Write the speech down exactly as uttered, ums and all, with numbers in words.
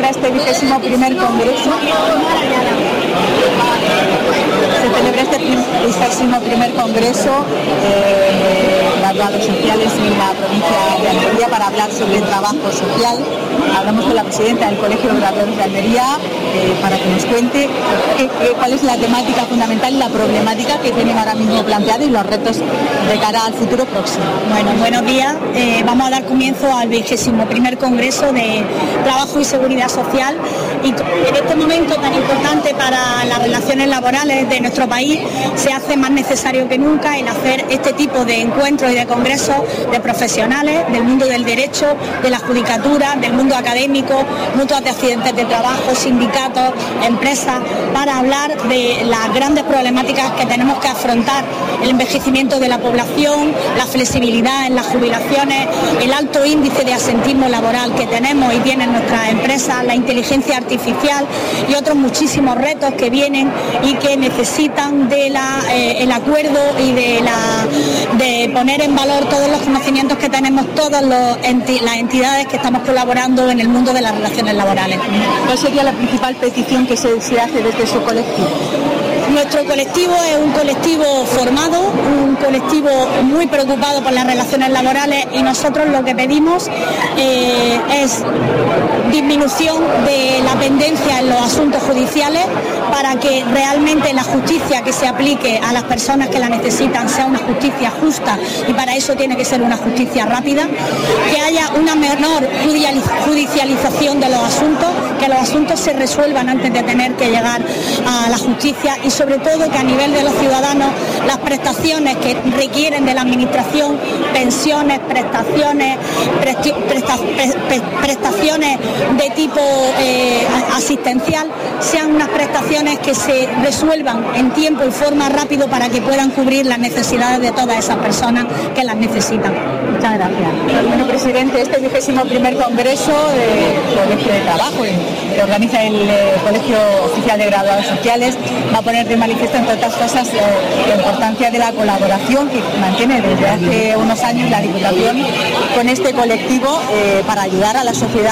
celebra este vigésimo primer congreso. Se celebra este vigésimo primer congreso eh, de graduados sociales en la provincia de Almería para hablar sobre el trabajo social. Hablamos con la presidenta del Colegio de Graduados de Almería eh, para que nos cuente qué, qué, cuál es la temática fundamental y la problemática que tienen ahora mismo planteada y los retos de cara al futuro próximo. Bueno, buenos días. Eh, vamos a dar comienzo al vigésimo primer Congreso de Trabajo y Seguridad Social y en este momento tan importante para las relaciones laborales de nuestro país se hace más necesario que nunca el hacer este tipo de encuentros y de congresos de profesionales del mundo del derecho, de la judicatura, del mundo académico, mutuas de accidentes de trabajo, sindicatos, empresas, para hablar de las grandes problemáticas que tenemos que afrontar: el envejecimiento de la población, la flexibilidad en las jubilaciones, el alto índice de asentismo laboral que tenemos y tienen nuestras empresas, la inteligencia artificial y otros muchísimos retos que vienen y que necesitan de la, eh, el acuerdo y de, la, de poner en valor todos los conocimientos que tenemos todas los enti- las entidades que estamos colaborando en el mundo de las relaciones laborales. ¿Cuál sería la principal petición que se, se hace desde su colectivo? Nuestro colectivo es un colectivo formado, un colectivo muy preocupado por las relaciones laborales y nosotros lo que pedimos eh, es disminución de la pendencia en los asuntos judiciales para que realmente la justicia que se aplique a las personas que la necesitan sea una justicia justa y para eso tiene que ser una justicia rápida, que haya una menor judicialización de los asuntos, que los asuntos se resuelvan antes de tener que llegar a la justicia y sobre todo que a nivel de los ciudadanos las prestaciones que requieren de la administración, pensiones, prestaciones, presti- presta- pre- prestaciones de tipo eh, asistencial, sean unas prestaciones que se resuelvan en tiempo y forma rápido para que puedan cubrir las necesidades de todas esas personas que las necesitan. Muchas gracias. Bueno, presidente, este vigésimo primer congreso del Colegio de Trabajo que organiza el eh, Colegio Oficial de Graduados Sociales va a poner de manifiesto, entre otras cosas, eh, la importancia de la colaboración que mantiene desde hace unos años la Diputación con este colectivo eh, para ayudar a la sociedad